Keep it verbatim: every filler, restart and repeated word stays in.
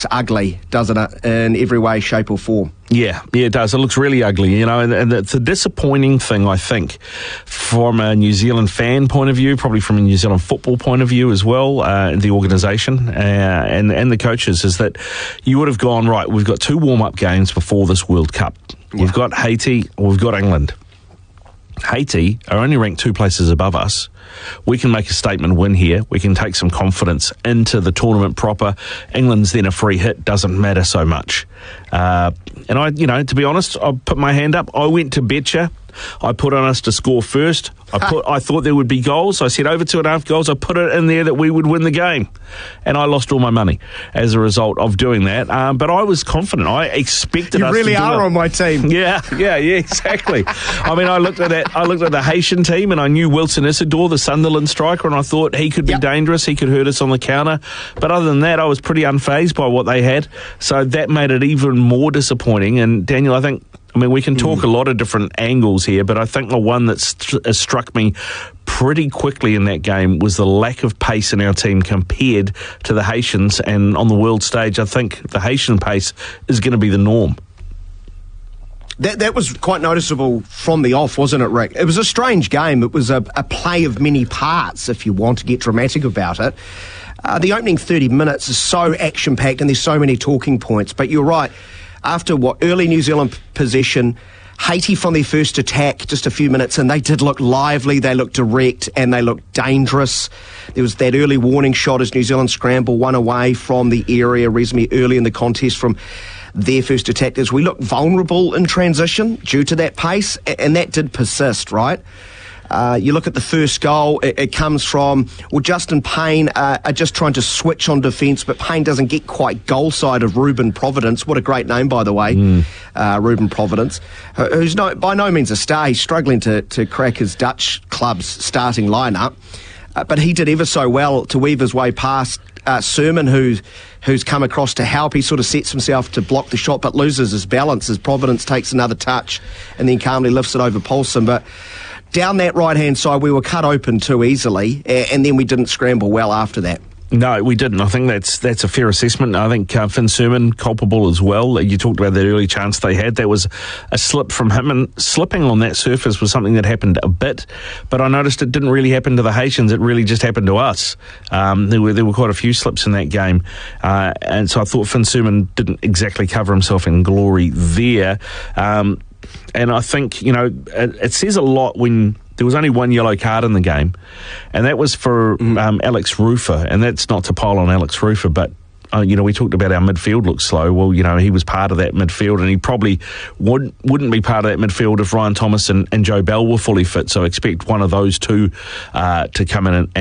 ugly, doesn't it, in every way, shape or form? Yeah, yeah, it does. It looks really ugly, you know, and, and it's a disappointing thing, I think, from a New Zealand fan point of view, probably from a New Zealand football point of view as well, uh, the organisation uh, and, and the coaches, is that you would have gone, right, we've got two warm-up games before this World Cup. Yeah. We've got Haiti, or we've got England. Haiti are only ranked two places above us. We can make a statement win here. We can take some confidence into the tournament proper. England's then a free hit. Doesn't matter so much. Uh, and I, you know, to be honest, I put my hand up. I went to Betcha. I put on us to score first. I put. I thought there would be goals. I said over two and a half goals. I put it in there that we would win the game, and I lost all my money as a result of doing that. Um, but I was confident. I expected you us really to do are it. on my team. Yeah, yeah, yeah, exactly. I mean, I looked at that. I looked at the Haitian team, and I knew Wilson Isidore, the Sunderland striker, and I thought he could be yep. dangerous. He could hurt us on the counter. But other than that, I was pretty unfazed by what they had. So that made it even more disappointing. And Daniel, I think. I mean, we can talk mm. a lot of different angles here, but I think the one that st- has struck me pretty quickly in that game was the lack of pace in our team compared to the Haitians. And on the world stage, I think the Haitian pace is going to be the norm. That that was quite noticeable from the off, wasn't it, Rick? It was a strange game. It was a, a play of many parts, if you want to get dramatic about it. Uh, the opening thirty minutes is so action-packed and there's so many talking points. But you're right. After what early New Zealand possession, Haiti from their first attack, just a few minutes in, they did look lively, they looked direct, and they looked dangerous. There was that early warning shot as New Zealand scramble one away from the area reasonably early in the contest from their first attackers. We looked vulnerable in transition due to that pace, and that did persist, right? Uh, you look at the first goal, it, it comes from, well, Justin Payne uh, are just trying to switch on defence, but Payne doesn't get quite goal side of Ruben Providence. What a great name, by the way, mm. uh, Ruben Providence, who's no, by no means a star. He's struggling to, to crack his Dutch club's starting lineup, uh, but he did ever so well to weave his way past uh, Sermon, who's who's come across to help. He sort of sets himself to block the shot, but loses his balance as Providence takes another touch and then calmly lifts it over Paulson. But down that right-hand side, we were cut open too easily, and then we didn't scramble well after that. No, we didn't. I think that's that's a fair assessment. I think uh, Finn Sermon culpable as well. You talked about that early chance they had. That was a slip from him, and slipping on that surface was something that happened a bit. But I noticed it didn't really happen to the Haitians. It really just happened to us. Um, there were there were quite a few slips in that game, uh, and so I thought Finn Sermon didn't exactly cover himself in glory there. Um, And I think, you know, it, it says a lot when there was only one yellow card in the game, and that was for um, Alex Rufer, and that's not to pile on Alex Rufer, but, uh, you know, we talked about our midfield looks slow. Well, you know, he was part of that midfield, and he probably wouldn't, wouldn't be part of that midfield if Ryan Thomas and, and Joe Bell were fully fit, so expect one of those two uh, to come in and